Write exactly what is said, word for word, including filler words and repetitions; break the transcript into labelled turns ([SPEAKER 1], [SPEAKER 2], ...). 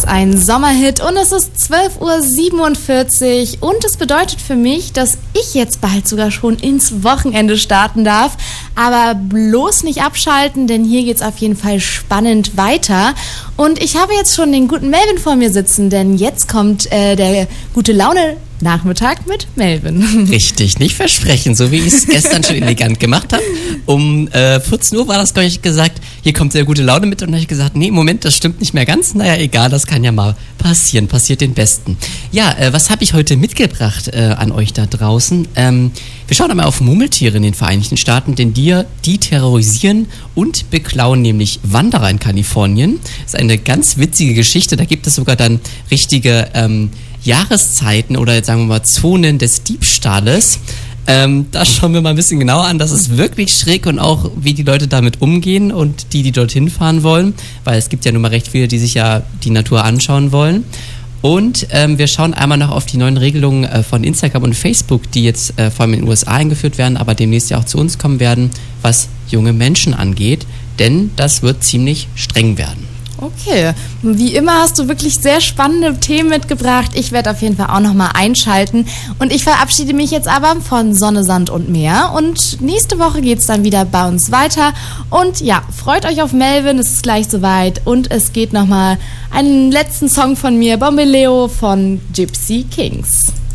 [SPEAKER 1] ist ein Sommerhit und es ist zwölf Uhr siebenundvierzig und es bedeutet für mich, dass ich jetzt bald sogar schon ins Wochenende starten darf. Aber bloß nicht abschalten, denn hier geht's auf jeden Fall spannend weiter. Und ich habe jetzt schon den guten Melvin vor mir sitzen, denn jetzt kommt äh, der gute Laune Nachmittag mit Melvin.
[SPEAKER 2] Richtig, nicht versprechen, so wie ich es gestern schon elegant gemacht habe. Um äh, vierzehn Uhr war das, glaube ich, gesagt, hier kommt sehr gute Laune mit. Und dann habe ich gesagt, nee, Moment, das stimmt nicht mehr ganz. Naja, egal, das kann ja mal passieren, passiert den Besten. Ja, äh, was habe ich heute mitgebracht äh, an euch da draußen? Ähm, wir schauen einmal auf Murmeltiere in den Vereinigten Staaten, denn die, die terrorisieren und beklauen nämlich Wanderer in Kalifornien. Das ist eine ganz witzige Geschichte, da gibt es sogar dann richtige ähm, Jahreszeiten oder jetzt sagen wir mal Zonen des Diebstahles. Ähm, da schauen wir mal ein bisschen genauer an. Das ist wirklich schräg und auch, wie die Leute damit umgehen und die, die dorthin fahren wollen, weil es gibt ja nun mal recht viele, die sich ja die Natur anschauen wollen. Und ähm, wir schauen einmal noch auf die neuen Regelungen äh, von Instagram und Facebook, die jetzt äh, vor allem in den U S A eingeführt werden, aber demnächst ja auch zu uns kommen werden, was junge Menschen angeht, denn das wird ziemlich streng werden.
[SPEAKER 1] Okay, wie immer hast du wirklich sehr spannende Themen mitgebracht. Ich werde auf jeden Fall auch nochmal einschalten. Und ich verabschiede mich jetzt aber von Sonne, Sand und Meer. Und nächste Woche geht's dann wieder bei uns weiter. Und ja, freut euch auf Melvin, es ist gleich soweit. Und es geht nochmal einen letzten Song von mir, Bombaleo von Gypsy Kings.